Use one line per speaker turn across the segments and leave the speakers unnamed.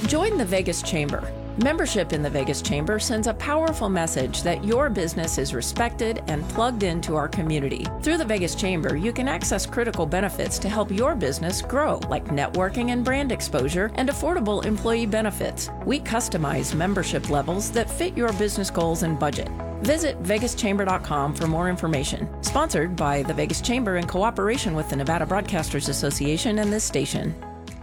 Join the Vegas Chamber. Membership in the Vegas Chamber sends a powerful message that your business is respected and plugged into our community. Through the Vegas Chamber, you can access critical benefits to help your business grow, like networking and brand exposure and affordable employee benefits. We customize membership levels that fit your business goals and budget. Visit vegaschamber.com for more information. Sponsored by the Vegas Chamber in cooperation with the Nevada Broadcasters Association and this station.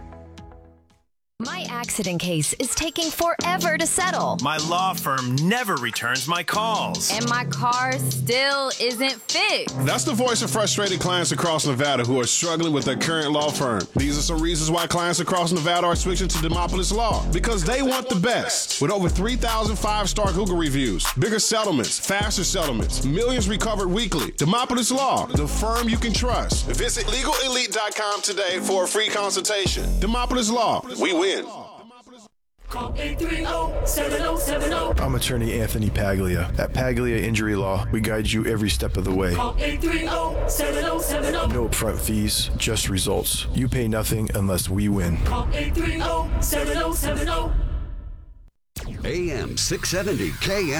My accident case is taking forever to settle.
My law firm never returns my calls.
And my car still isn't fixed.
That's the voice of frustrated clients across Nevada who are struggling with their current law firm. These are some reasons why clients across Nevada are switching to Demopolis Law. Because they want the best. With over 3,000 five-star Google reviews, bigger settlements, faster settlements, millions recovered weekly. Demopolis Law, the firm you can trust. Visit LegalElite.com today for a free consultation. Demopolis Law, we win.
Call 830-7070.
I'm attorney Anthony Paglia. At Paglia Injury Law, we guide you every step of the way.
Call 830-7070.
No upfront fees, just results. You pay nothing unless we win.
Call 830-7070.
AM 670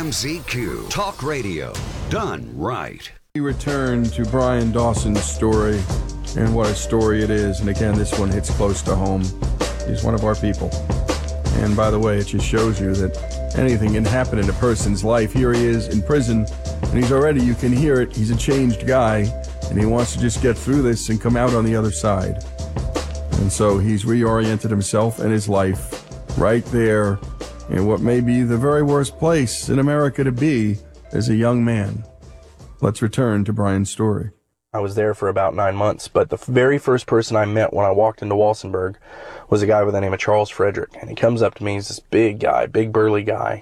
KMZQ. Talk radio. Done right.
We return to Brian Dawson's story, and what a story it is. And again, this one hits close to home. He's one of our people. And by the way, it just shows you that anything can happen in a person's life. Here he is in prison, and he's already, you can hear it, he's a changed guy, and he wants to just get through this and come out on the other side. And so he's reoriented himself and his life right there in what may be the very worst place in America to be as a young man. Let's return to Brian's story.
I was there for about 9 months, but the very first person I met when I walked into Walsenburg was a guy by the name of Charles Frederick. And he comes up to me, he's this big guy, big burly guy.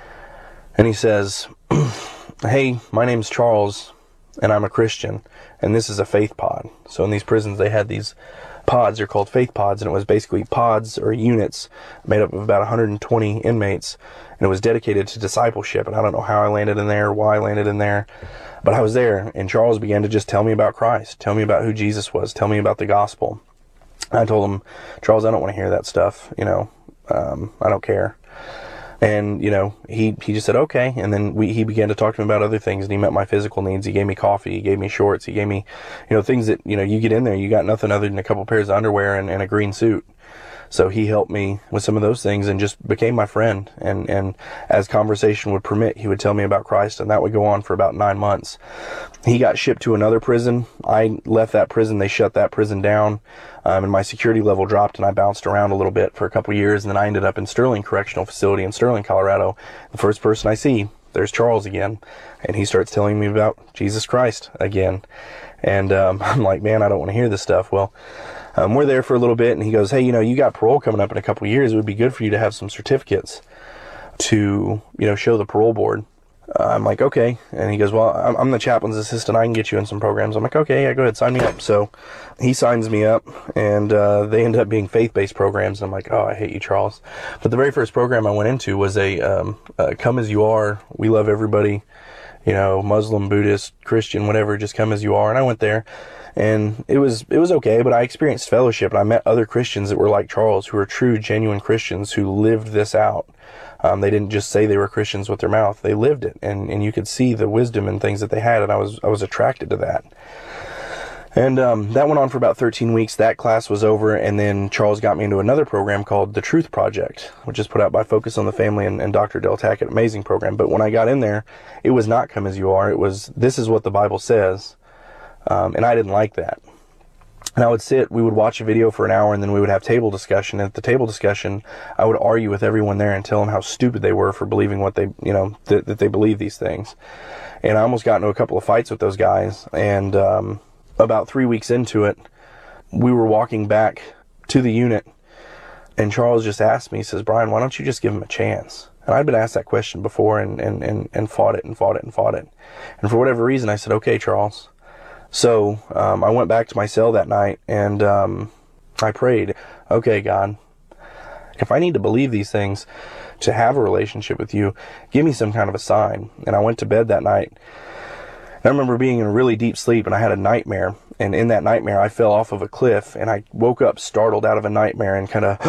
And he says, "Hey, my name's Charles, and I'm a Christian, and this is a faith pod." So in these prisons, they had these pods, they're called faith pods, and it was basically pods or units made up of about 120 inmates, and it was dedicated to discipleship. And I don't know how I landed in there, why I landed in there, but I was there, and Charles began to just tell me about Christ, tell me about who Jesus was, tell me about the gospel. I told him, "Charles, I don't want to hear that stuff, I don't care." And, he just said, okay. And then he began to talk to me about other things, and he met my physical needs. He gave me coffee, he gave me shorts, he gave me, things that, you get in there, you got nothing other than a couple pairs of underwear and a green suit. So he helped me with some of those things and just became my friend. And as conversation would permit, he would tell me about Christ, and that would go on for about 9 months. He got shipped to another prison. I left that prison. They shut that prison down, and my security level dropped, and I bounced around a little bit for a couple years, and then I ended up in Sterling Correctional Facility in Sterling, Colorado. The first person I see, there's Charles again, and he starts telling me about Jesus Christ again. And I'm like, man, I don't want to hear this stuff. Well, we're there for a little bit, and he goes, "Hey, you got parole coming up in a couple of years. It would be good for you to have some certificates to, show the parole board." I'm like, okay. And he goes, "Well, I'm the chaplain's assistant. I can get you in some programs." I'm like, okay, yeah, go ahead, sign me up. So he signs me up, and they end up being faith-based programs. And I'm like, oh, I hate you, Charles. But the very first program I went into was a come as you are. We love everybody, Muslim, Buddhist, Christian, whatever, just come as you are. And I went there. And it was okay, but I experienced fellowship, and I met other Christians that were like Charles, who were true, genuine Christians who lived this out. They didn't just say they were Christians with their mouth; they lived it, and you could see the wisdom and things that they had, and I was attracted to that. And that went on for about 13 weeks. That class was over, and then Charles got me into another program called The Truth Project, which is put out by Focus on the Family and Dr. Del Tackett. Amazing program. But when I got in there, it was not come as you are. It was, this is what the Bible says. And I didn't like that. And I would we would watch a video for an hour, and then we would have table discussion. And at the table discussion, I would argue with everyone there and tell them how stupid they were for believing what they, that they believe these things. And I almost got into a couple of fights with those guys. And about 3 weeks into it, we were walking back to the unit, and Charles just asked me, he says, "Brian, why don't you just give him a chance?" And I'd been asked that question before and fought it. And for whatever reason, I said, "Okay, Charles." So I went back to my cell that night, and I prayed, "Okay, God, if I need to believe these things to have a relationship with you, give me some kind of a sign." And I went to bed that night. And I remember being in a really deep sleep, and I had a nightmare. And in that nightmare, I fell off of a cliff, and I woke up startled out of a nightmare and kind of